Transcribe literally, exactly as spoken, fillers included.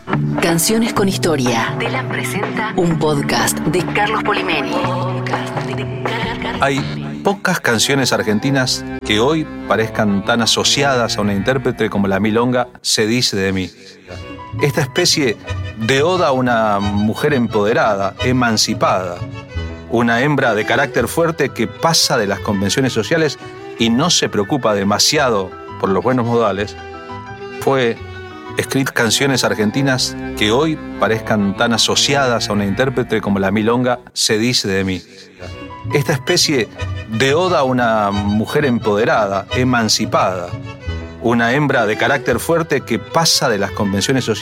Canciones con Historia. Telam presenta un podcast de Carlos Polimeni. Hay pocas canciones argentinas que hoy parezcan tan asociadas a una intérprete como la milonga Se dice de mí. Esta especie de oda a una mujer empoderada, emancipada, una hembra de carácter fuerte que pasa de las convenciones sociales y no se preocupa demasiado por los buenos modales, fue escritas canciones argentinas que hoy parezcan tan asociadas a una intérprete como la milonga Se dice de mí. Esta especie de oda a una mujer empoderada, emancipada, una hembra de carácter fuerte que pasa de las convenciones sociales